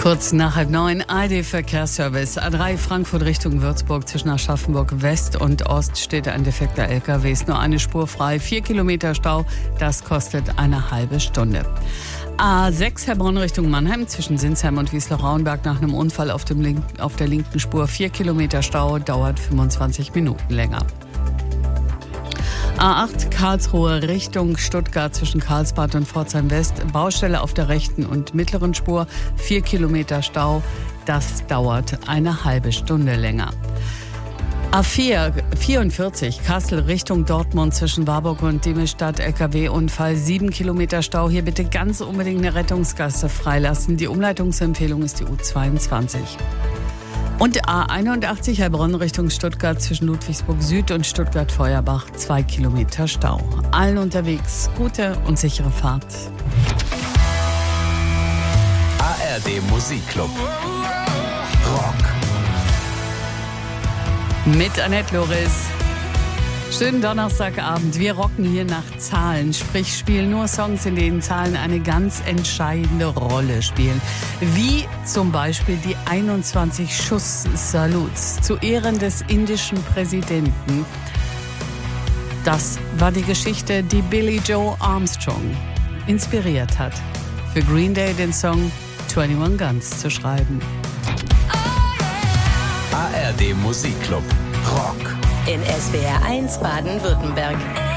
Kurz nach 8:30 ARD-Verkehrsservice. A3 Frankfurt Richtung Würzburg zwischen Aschaffenburg West und Ost steht ein defekter LKW. Ist nur eine Spur frei. 4 Kilometer Stau. Das kostet eine halbe Stunde. A6 Heilbronn Richtung Mannheim zwischen Sinsheim und Wiesloch-Rauenberg nach einem Unfall auf der linken Spur. 4 Kilometer Stau, dauert 25 Minuten länger. A8 Karlsruhe Richtung Stuttgart zwischen Karlsbad und Pforzheim West. Baustelle auf der rechten und mittleren Spur. 4 Kilometer Stau. Das dauert eine halbe Stunde länger. A4 44 Kassel Richtung Dortmund zwischen Warburg und Diemestadt. LKW-Unfall. 7 Kilometer Stau. Hier bitte ganz unbedingt eine Rettungsgasse freilassen. Die Umleitungsempfehlung ist die U22. Und A81 Heilbronn Richtung Stuttgart zwischen Ludwigsburg Süd und Stuttgart-Feuerbach 2 Kilometer Stau. Allen unterwegs gute und sichere Fahrt. ARD Musikclub Rock mit Annette Loris. Schönen Donnerstagabend. Wir rocken hier nach Zahlen, sprich spielen nur Songs, in denen Zahlen eine ganz entscheidende Rolle spielen. Wie zum Beispiel die 21 Schuss-Saluts zu Ehren des indischen Präsidenten. Das war die Geschichte, die Billie Joe Armstrong inspiriert hat, für Green Day den Song 21 Guns zu schreiben. ARD Musikclub Rock in SWR 1 Baden-Württemberg.